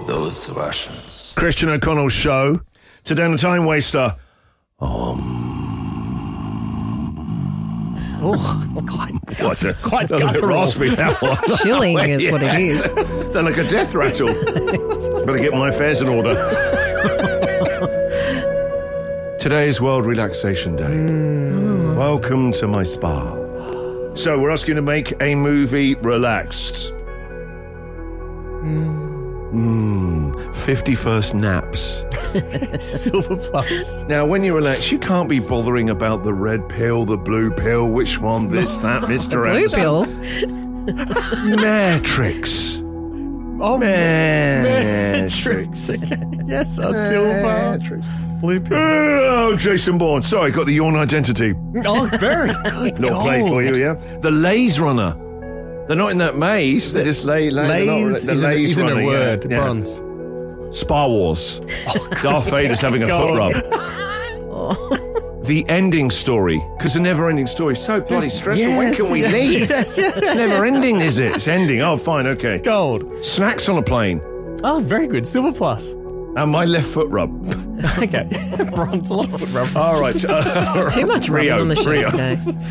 those Russians. Christian O'Connell's show. Today on the Time Waster. Oh, it's quite a bit guttural. raspy, that one. Chilling is what it is. They're like a death rattle. Better get my affairs in order. Today is World Relaxation Day. Welcome to my spa. So we're asking you to make a movie relaxed. 51st naps. Silver Plus. Now, when you relax, you can't be bothering about the red pill, the blue pill, which one, this, that, Mr. Blue Anderson. pill. Matrix. Oh, Matrix. Yes, a silver. Blue pill. Oh, Jason Bourne. Sorry, got the yawn identity. Oh, very good. Not played for you, yeah? The Laze Runner. They're not in that maze. They just lay. Lays isn't a word. Yeah. Bronze. Spa Wars. Darth Vader's having a foot rub. The ending story, because the never-ending story is so bloody stressful. When can we leave? Yes. It's never-ending, is it? It's ending. Oh, fine, okay. Gold. Snacks on a plane. Oh, very good. Silver Plus. And my left foot rub. Okay. Bronze. A lot of foot rub. All right. Too much rubbing on the show today.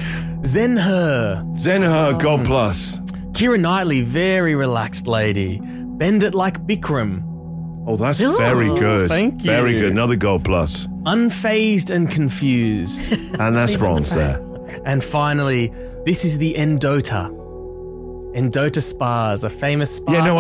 Zen-Her. God Plus. Keira Knightley, very relaxed lady. Bend it like Bikram. Oh, that's very good. Thank you. Very good. Another God Plus. Unfazed and confused. And that's bronze there. And finally, this is the Endota. Endota Spas, a famous spa. Yeah, no,